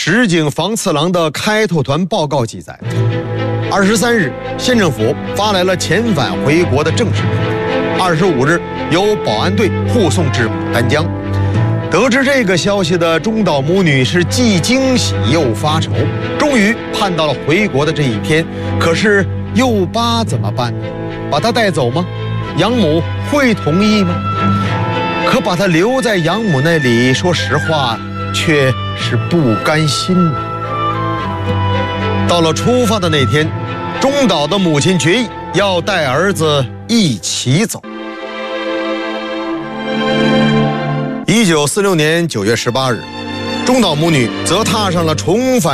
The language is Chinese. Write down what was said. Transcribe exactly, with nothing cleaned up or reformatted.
石井房次郎的开拓团报告记载，二十三日，县政府发来了遣返回国的正式命令。二十五日，由保安队护送至牡丹江。得知这个消息的中岛母女是既惊喜又发愁，终于盼到了回国的这一天。可是幼八怎么办呢？把他带走吗？养母会同意吗？可把他留在养母那里，说实话却是不甘心呐。到了出发的那天，中岛的母亲决意要带儿子一起走。一九四六年九月十八日，中岛母女则踏上了重返